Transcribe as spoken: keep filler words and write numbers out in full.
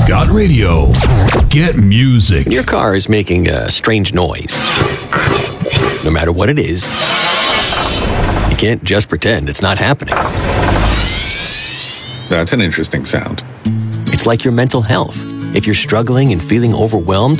You've got radio. Get music. Your car is making a strange noise. No matter what it is, you can't just pretend it's not happening. That's an interesting sound. It's like your mental health. If you're struggling and feeling overwhelmed,